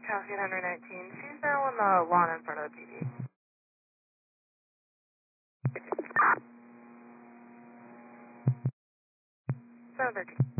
Cascade 119. She's now on the lawn in front of the PD. 713.